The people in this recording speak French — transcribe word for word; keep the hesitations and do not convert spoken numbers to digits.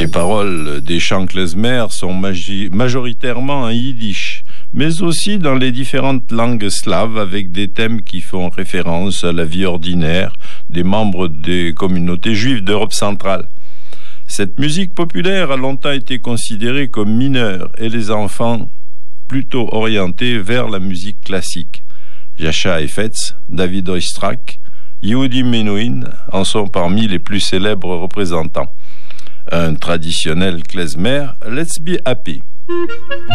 Les paroles des chants klezmer sont magi- majoritairement en yiddish, mais aussi dans les différentes langues slaves avec des thèmes qui font référence à la vie ordinaire des membres des communautés juives d'Europe centrale. Cette musique populaire a longtemps été considérée comme mineure et les enfants plutôt orientés vers la musique classique. Jascha Heifetz, David Oistrakh, Yehudi Menuhin en sont parmi les plus célèbres représentants. Un traditionnel klezmer, Let's Be Happy.